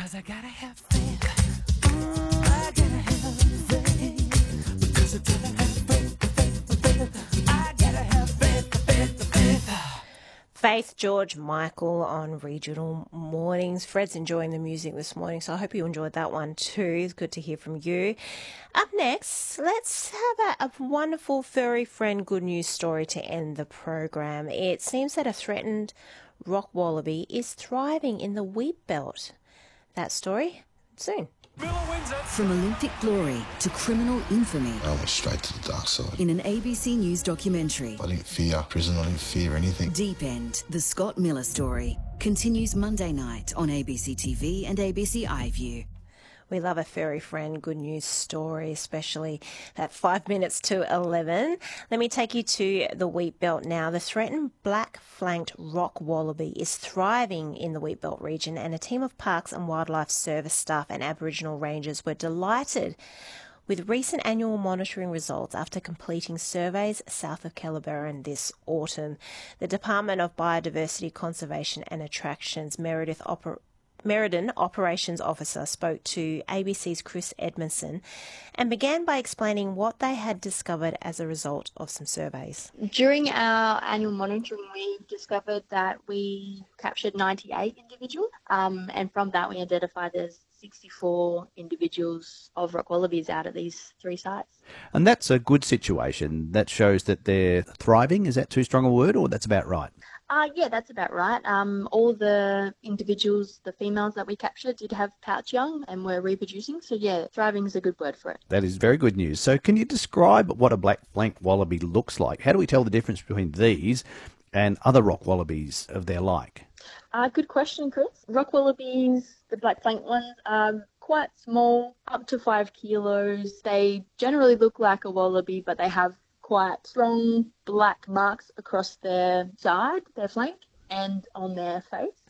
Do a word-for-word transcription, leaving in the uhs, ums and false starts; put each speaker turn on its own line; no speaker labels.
Because I gotta have faith. Mm, I gotta have faith. Because I gotta have faith, faith, faith. I gotta have faith, faith, faith. Faith George Michael on Regional Mornings. Fred's enjoying the music this morning, so I hope you enjoyed that one too. It's good to hear from you. Up next, let's have a, a wonderful furry friend good news story to end the program. It seems that a threatened rock wallaby is thriving in the wheat belt. That story soon.
From Olympic glory to criminal infamy.
I went straight to the dark side.
In an A B C News documentary.
I didn't fear prison, I didn't fear anything.
Deep End, the Scott Miller story, continues Monday night on A B C T V and A B C iView.
We love a furry friend good news story, especially that five minutes to eleven. Let me take you to the wheat belt now. The threatened black-flanked rock wallaby is thriving in the wheat belt region, and a team of Parks and Wildlife Service staff and Aboriginal rangers were delighted with recent annual monitoring results after completing surveys south of Kellerberrin this autumn. The Department of Biodiversity, Conservation and Attractions, Meredith Oper- Meriden Operations Officer, spoke to A B C's Chris Edmondson and began by explaining what they had discovered as a result of some surveys.
During our annual monitoring, we discovered that we captured ninety-eight individuals, um, and from that we identified there's sixty-four individuals of rock wallabies out at these three sites.
And that's a good situation. That shows that they're thriving. Is that too strong a word, or that's about right?
Uh, yeah, that's about right. Um, all the individuals, the females that we captured, did have pouch young and were reproducing. So, yeah, thriving is a good word for it.
That is very good news. So can you describe what a black flanked wallaby looks like? How do we tell the difference between these and other rock wallabies of their like?
Uh, good question, Chris. Rock wallabies, the black flanked ones, are quite small, up to five kilos. They generally look like a wallaby, but they have quite strong black marks across their side, their flank, and on their face.